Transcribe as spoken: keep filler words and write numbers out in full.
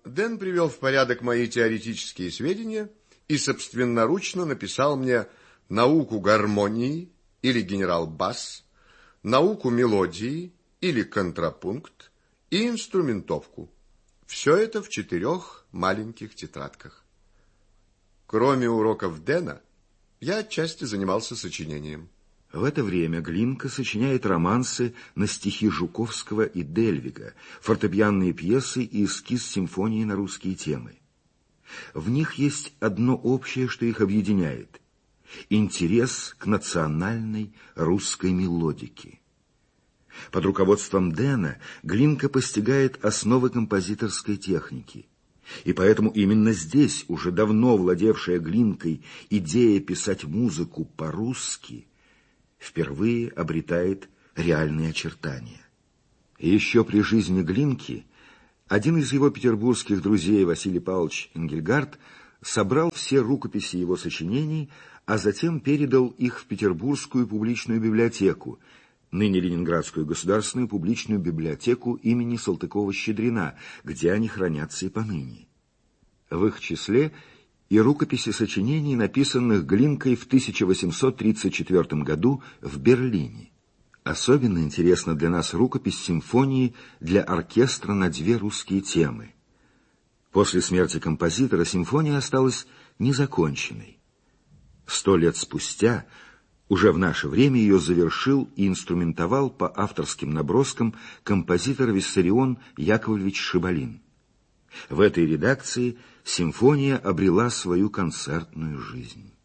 Дэн привел в порядок мои теоретические сведения и собственноручно написал мне науку гармонии или генерал-бас, науку мелодии или контрапункт и инструментовку. Все это в четырех маленьких тетрадках. Кроме уроков Дэна, я отчасти занимался сочинением. В это время Глинка сочиняет романсы на стихи Жуковского и Дельвига, фортепианные пьесы и эскиз симфонии на русские темы. В них есть одно общее, что их объединяет – интерес к национальной русской мелодике. Под руководством Дэна Глинка постигает основы композиторской техники. И поэтому именно здесь, уже давно владевшая Глинкой, идея писать музыку по-русски впервые обретает реальные очертания. Еще при жизни Глинки один из его петербургских друзей, Василий Павлович Энгельгард, собрал все рукописи его сочинений, а затем передал их в Петербургскую публичную библиотеку, ныне Ленинградскую государственную публичную библиотеку имени Салтыкова-Щедрина, где они хранятся и поныне. В их числе и рукописи сочинений, написанных Глинкой в тысяча восемьсот тридцать четвёртом году в Берлине. Особенно интересна для нас рукопись симфонии для оркестра на две русские темы. После смерти композитора симфония осталась незаконченной. Сто лет спустя, уже в наше время, ее завершил и инструментовал по авторским наброскам композитор Виссарион Яковлевич Шибалин. В этой редакции симфония обрела свою концертную жизнь.